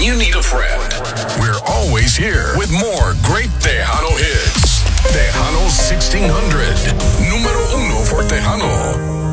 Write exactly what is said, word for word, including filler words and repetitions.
you need a friend. We're always here with more great Tejano hits. Tejano sixteen hundred, número uno for Tejano.